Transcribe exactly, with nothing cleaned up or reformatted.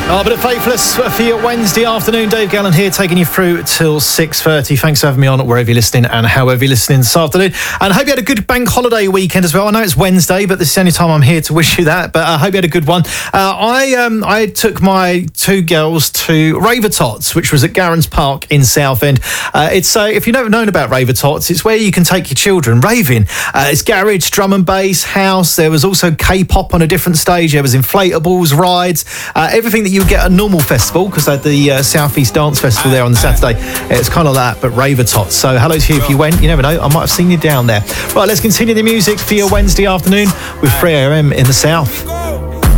Oh, but Faithless for your Wednesday afternoon. Dave Gallen here, taking you through till six thirty. Thanks for having me on wherever you're listening and however you're listening this afternoon. And I hope you had a good bank holiday weekend as well. I know it's Wednesday, but this is the only time I'm here to wish you that. But I hope you had a good one. Uh, I um, I took my two girls to Raver Tots, which was at Garrans Park in Southend. Uh, it's uh, if you've never known about Raver Tots, it's where you can take your children raving. Uh, it's garage, drum and bass, house. There was also K-pop on a different stage. There was inflatables, rides, uh, everything that you would get at a normal festival, because they had the uh, South East Dance Festival there on the Saturday. It's kind of that, but Raver Tots. So hello to you if you went. You never know, I might have seen you down there. Right, let's continue the music for your Wednesday afternoon with three a m in the South.